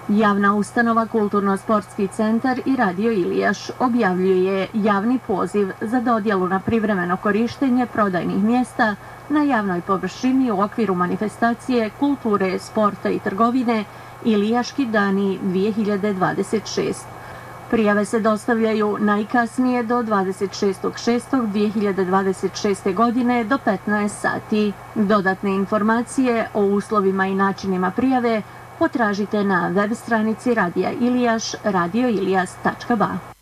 Javna ustanova Kulturno-sportski centar i Radio Ilijaš objavljuje javni poziv za dodjelu na privremeno korištenje prodajnih mjesta na javnoj površini u okviru manifestacije kulture, sporta i trgovine Ilijaški dani 2026. Prijave se dostavljaju najkasnije do 26.6.2026. godine do 15 sati. Dodatne informacije o uslovima i načinima prijave potražite na web stranici Radija Ilijaš radioilias.ba.